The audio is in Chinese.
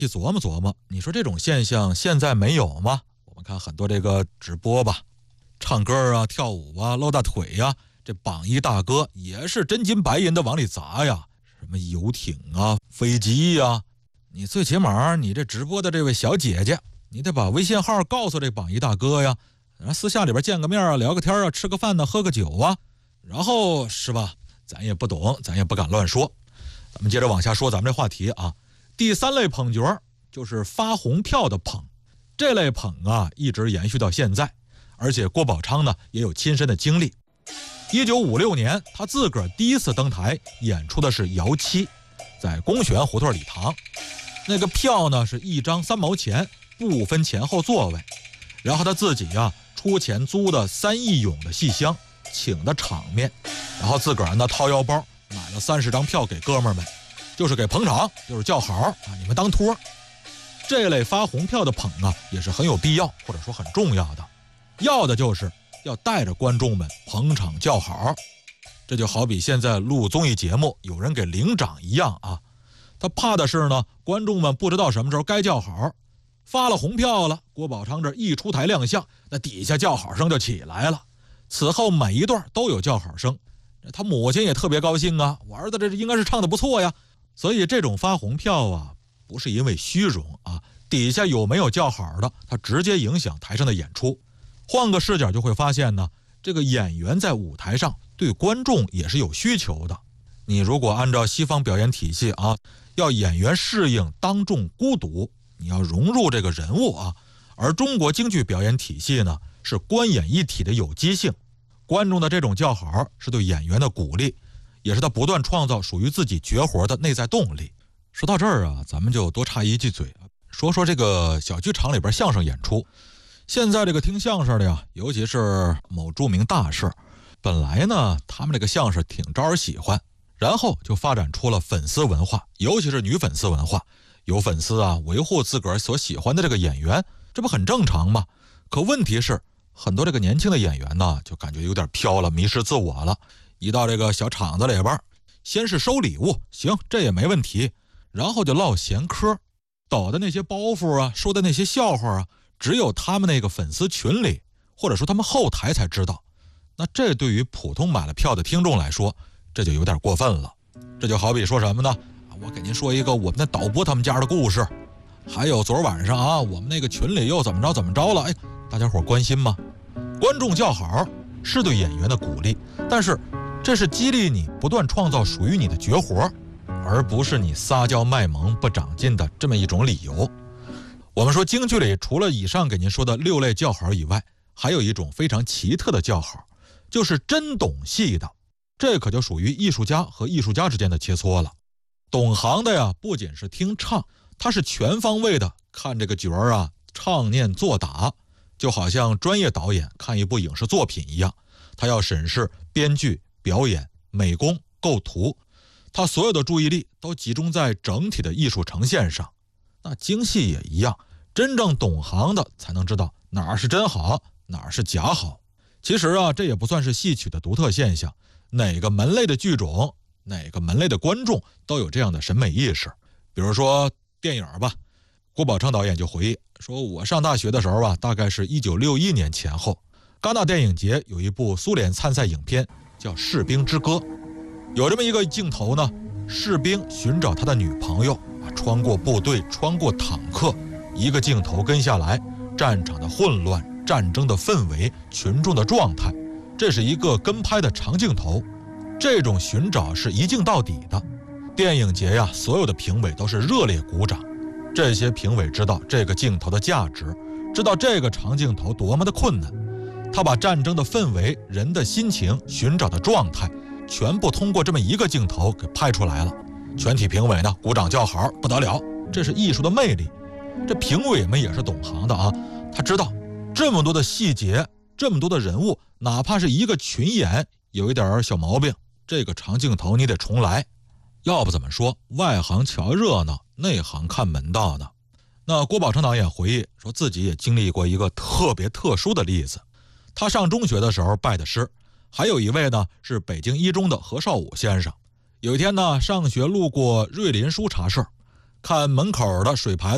一琢磨琢磨，你说这种现象现在没有吗？我们看很多这个直播吧，唱歌啊、跳舞啊、露大腿呀，这榜一大哥也是真金白银的往里砸呀，什么游艇啊、飞机呀。你最起码你这直播的这位小姐姐，你得把微信号告诉这榜一大哥呀，然后私下里边见个面啊、聊个天啊、吃个饭呢、喝个酒啊，然后是吧？咱也不懂，咱也不敢乱说。咱们接着往下说咱们这话题啊。第三类捧角就是发红票的捧，这类捧啊一直延续到现在，而且郭宝昌呢也有亲身的经历。1956年，他自个儿第一次登台演出的是姚七，在公园胡同礼堂，那个票呢是1张3毛钱，不分前后座位，然后他自己啊出钱租的3义勇的戏箱，请的场面，然后自个儿呢掏腰包买了30张票给哥们儿们，就是给捧场，就是叫好啊，你们当托。这类发红票的捧啊也是很有必要或者说很重要的，要的就是要带着观众们捧场叫好。这就好比现在录综艺节目有人给领奖一样啊，他怕的是呢观众们不知道什么时候该叫好，发了红票了，郭宝昌这一出台亮相，那底下叫好声就起来了，此后每一段都有叫好声，他母亲也特别高兴啊，我儿子这应该是唱得不错呀。所以这种发红票啊不是因为虚荣啊，底下有没有叫好的，它直接影响台上的演出。换个视角就会发现呢，这个演员在舞台上对观众也是有需求的。你如果按照西方表演体系啊，要演员适应当众孤独，你要融入这个人物啊，而中国京剧表演体系呢是观演一体的有机性，观众的这种叫好是对演员的鼓励，也是他不断创造属于自己绝活的内在动力。说到这儿啊，咱们就多插一句嘴，说说这个小剧场里边相声演出。现在这个听相声的呀，尤其是某著名大师，本来呢他们这个相声挺招人喜欢，然后就发展出了粉丝文化，尤其是女粉丝文化，有粉丝啊维护自个儿所喜欢的这个演员，这不很正常吗？可问题是很多这个年轻的演员呢就感觉有点飘了，迷失自我了，一到这个小场子里边，先是收礼物，行，这也没问题，然后就唠闲嗑，抖的那些包袱啊，说的那些笑话啊，只有他们那个粉丝群里或者说他们后台才知道。那这对于普通买了票的听众来说，这就有点过分了。这就好比说什么呢？我给您说一个我们的导播他们家的故事，还有昨儿晚上啊，我们那个群里又怎么着了，大家伙关心吗？观众叫好是对演员的鼓励，但是这是激励你不断创造属于你的绝活，而不是你撒娇卖萌不长进的这么一种理由。我们说京剧里除了以上给您说的6类叫好以外，还有一种非常奇特的叫好，就是真懂戏的。这可就属于艺术家和艺术家之间的切磋了。懂行的呀，不仅是听唱，他是全方位的看这个角儿啊，唱念做打，就好像专业导演看一部影视作品一样，他要审视编剧、表演、美工、构图，他所有的注意力都集中在整体的艺术呈现上。那京戏也一样，真正懂行的才能知道哪儿是真好，哪儿是假好。其实啊，这也不算是戏曲的独特现象，哪个门类的剧种，哪个门类的观众都有这样的审美意识。比如说电影吧，郭宝昌导演就回忆说，我上大学的时候啊，大概是1961年前后，戛纳电影节有一部苏联参赛影片叫《士兵之歌》，有这么一个镜头呢，士兵寻找他的女朋友，穿过部队，穿过坦克，一个镜头跟下来，战场的混乱，战争的氛围，群众的状态，这是一个跟拍的长镜头。这种寻找是一镜到底的，电影节呀，所有的评委都是热烈鼓掌。这些评委知道这个镜头的价值，知道这个长镜头多么的困难，他把战争的氛围、人的心情、寻找的状态全部通过这么一个镜头给拍出来了。全体评委呢鼓掌叫好，不得了，这是艺术的魅力。这评委们也是懂行的啊，他知道这么多的细节，这么多的人物，哪怕是一个群演有一点小毛病，这个长镜头你得重来。要不怎么说外行瞧热闹，内行看门道呢？那郭宝昌导演回忆说，自己也经历过一个特别特殊的例子。他上中学的时候拜的师，还有一位呢是北京一中的何绍武先生。有一天呢，上学路过瑞林书茶社，看门口的水牌子